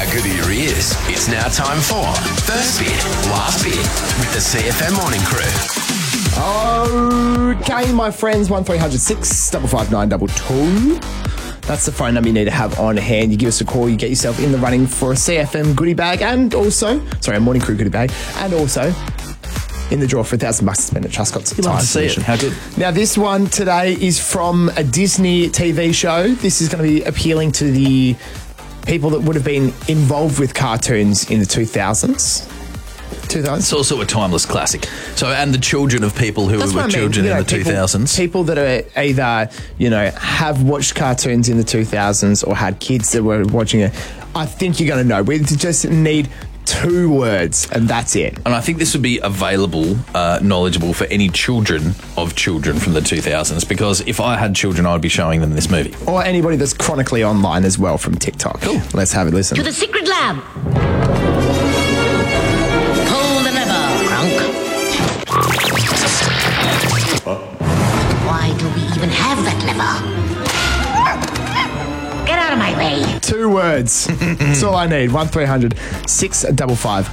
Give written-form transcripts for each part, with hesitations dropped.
how good are your ears? It's now time for First Bit, Last Bit with the CFM Morning Crew. Okay, my friends, 1300 655 That's the phone number you need to have on hand. You give us a call, you get yourself in the running for a CFM goodie bag and also, a Morning Crew goodie bag, and also in the draw for $1,000 to spend at Truscott's. You love to see it. How good. Now, this one today is from a Disney TV show. This is going to be appealing to the people that would have been involved with cartoons in the 2000s. It's also a timeless classic. So, and the children of people who were children in the 2000s. People that are either, have watched cartoons in the 2000s or had kids that were watching it. I think you're going to know. We just need 2 words and that's it. And I think this would be available, knowledgeable for any children of children from the 2000s, because if I had children, I'd be showing them this movie. Or anybody that's chronically online as well from TikTok. Cool. Let's have a listen. To the secret lab. Pull the lever, Kronk. Why do we even have that lever? Get out of my way. 2 words. That's all I need. 1300 655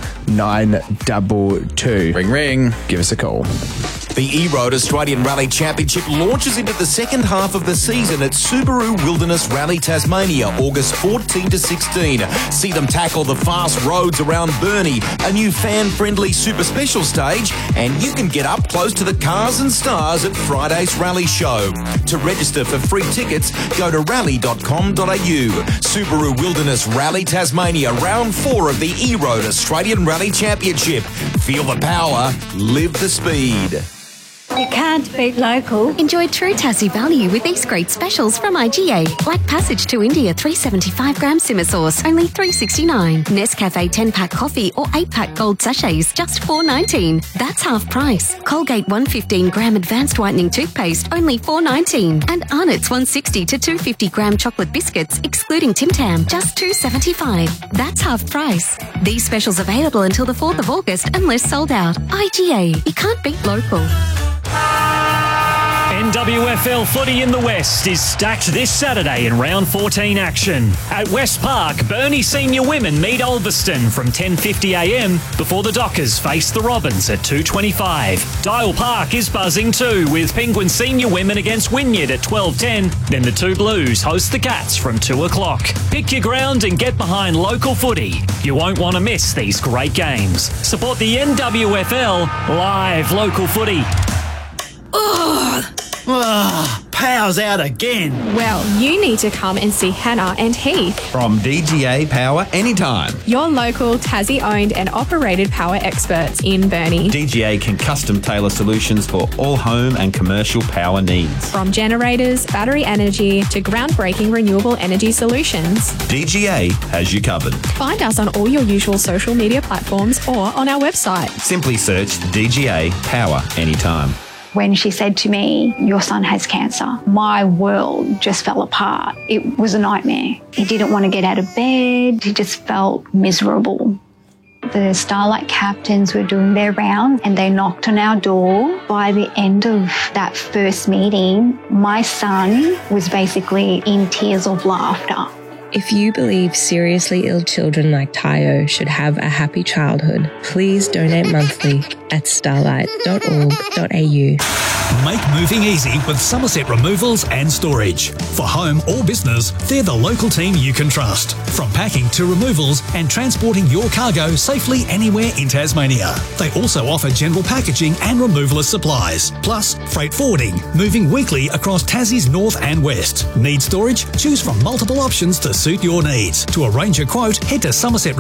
922. Ring, ring. Give us a call. The E-Road Australian Rally Championship launches into the second half of the season at Subaru Wilderness Rally Tasmania, August 14 to 16. See them tackle the fast roads around Burnie, a new fan-friendly super special stage, and you can get up close to the cars and stars at Friday's Rally Show. To register for free tickets, go to rally.com.au. Subaru Wilderness Rally Tasmania, round 4 of the E-Road Australian Rally Championship. Feel the power, live the speed. You can't beat local. Enjoy true Tassie value with these great specials from IGA. Black Passage to India 375 gram simmer sauce, only $3.69. Nescafe 10-pack coffee or 8-pack gold sachets, just $4.19. That's half price. Colgate 115 gram advanced whitening toothpaste, only $4.19. And Arnott's 160 to 250 gram chocolate biscuits, excluding Tim Tam, just $2.75. That's half price. These specials available until the 4th of August unless sold out. IGA. You can't beat local. NWFL footy in the West is stacked this Saturday in round 14 action. At West Park, Burnie Senior Women meet Ulverston from 10:50am before the Dockers face the Robins at 2:25. Dial Park is buzzing too, with Penguin Senior Women against Wynyard at 12:10. Then the 2 Blues host the Cats from 2 o'clock. Pick your ground and get behind local footy. You won't want to miss these great games. Support the NWFL, live local footy. Power's out again. Well, you need to come and see Hannah and Heath, From DGA Power Anytime. your local Tassie-owned and operated power experts in Burnie. DGA can custom tailor solutions for all home and commercial power needs. From generators, battery energy to groundbreaking renewable energy solutions. DGA has you covered. Find us on all your usual social media platforms or on our website. Simply search DGA Power Anytime. When she said to me, "Your son has cancer," my world just fell apart. It was a nightmare. He didn't want to get out of bed. He just felt miserable. The Starlight captains were doing their round and they knocked on our door. By the end of that first meeting, my son was basically in tears of laughter. If you believe seriously ill children like Tayo should have a happy childhood, please donate monthly at starlight.org.au. Make moving easy with Somerset Removals and Storage. For home or business, they're the local team you can trust. From packing to removals and transporting your cargo safely anywhere in Tasmania. They also offer general packaging and removalist supplies, plus freight forwarding, moving weekly across Tassie's north and west. Need storage? Choose from multiple options to suit your needs. To arrange a quote, head to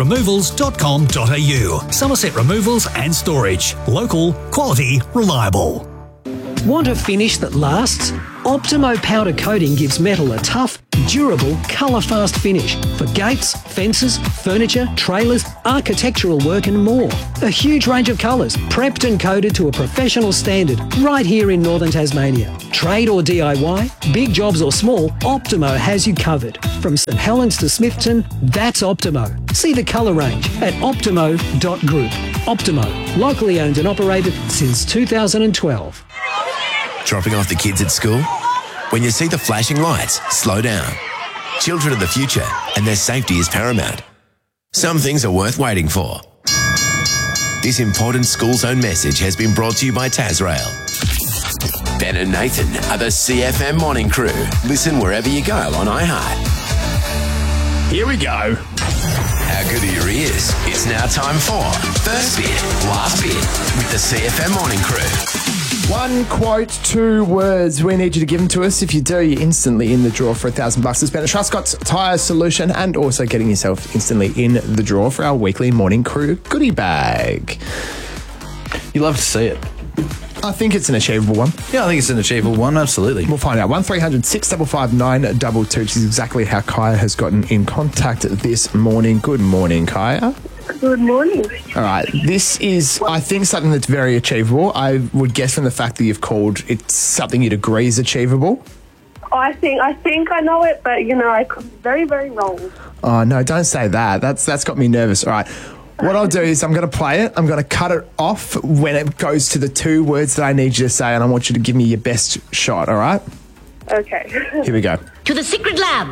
somersetremovals.com.au. Somerset Removals and Storage. Local, quality, reliable. Want a finish that lasts? Optimo powder coating gives metal a tough, durable, colour-fast finish for gates, fences, furniture, trailers, architectural work and more. A huge range of colours, prepped and coated to a professional standard right here in northern Tasmania. Trade or DIY, big jobs or small, Optimo has you covered. From St Helens to Smithton, that's Optimo. See the colour range at optimo.group. Optimo, locally owned and operated since 2012. Dropping off the kids at school? When you see the flashing lights, slow down. Children are the future, and their safety is paramount. Some things are worth waiting for. This important school zone message has been brought to you by Tasrail. Ben and Nathan are the CFM morning crew. Listen wherever you go on iHeart. Here we go. How good are your ears? It's now time for First Bit, Last Bit with the CFM morning crew. One quote, 2 words. We need you to give them to us. If you do, you're instantly in the draw for $1,000 to spend at Truscott's Tyre Solution, and also getting yourself instantly in the draw for our weekly morning crew goodie bag. You love to see it. I think it's an achievable one. Yeah, I think it's an achievable one, absolutely. We'll find out. 1300 655 922, which is exactly how Kaya has gotten in contact this morning. Good morning, Kaya. Good morning. All right. This is, I think, something that's very achievable. I would guess from the fact that you've called, it's something you'd agree is achievable. I think I know it, but, I could be very, very wrong. Oh, no, don't say that. That's got me nervous. All right. What I'll do is I'm going to play it. I'm going to cut it off when it goes to the 2 words that I need you to say, and I want you to give me your best shot, all right? Okay. Here we go. To the secret lab.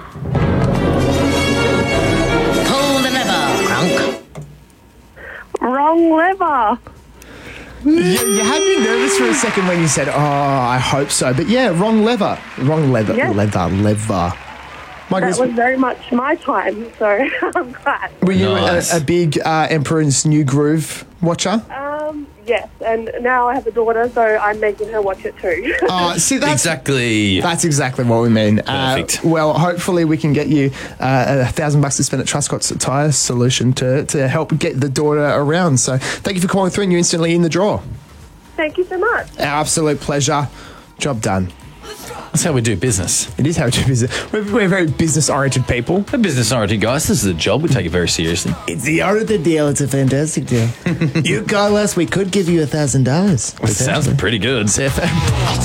Pull the lever, Crunk. Wrong lever. You had me nervous for a second when you said, oh, I hope so. But yeah, wrong lever. Wrong lever. Yes. Lever. That was very much my time, so I'm glad. Were you Nice. a big Emperor's New Groove watcher? Yes, and now I have a daughter, so I'm making her watch it too. See, that's Exactly. That's exactly what we mean. Perfect. Well, hopefully we can get you $1,000 to spend at Truscott's Tyre Solution to help get the daughter around. So thank you for calling through, and you're instantly in the draw. Thank you so much. Our absolute pleasure. Job done. That's how we do business. It is how we do business. We're very business-oriented people. We're business-oriented guys. This is a job. We take it very seriously. It's the art of the deal. It's a fantastic deal. You call us, we could give you $1,000. It sounds pretty good. CFM.